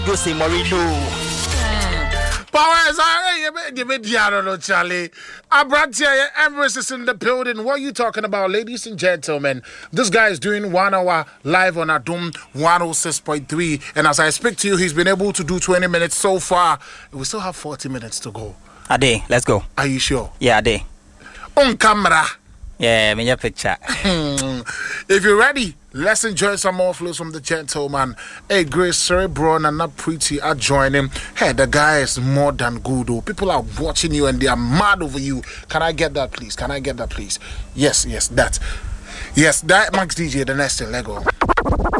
Jose Mourinho. Powers, Charlie. Abrantia Empress is in the building. What are you talking about, ladies and gentlemen? This guy is doing 1 hour live on Adum 106.3. And as I speak to you, he's been able to do 20 minutes so far. We still have 40 minutes to go. Ade, let's go. Are you sure? Yeah, Ade. On camera. Yeah, me your picture. If you're ready, let's enjoy some more flows from the gentleman. Hey, Grace Cerebron and not pretty are joining. Hey, the guy is more than good. Oh. People are watching you and they are mad over you. Can I get that, please? Can I get that, please? Yes, that. Yes, that Max DJ, the next thing. Let go.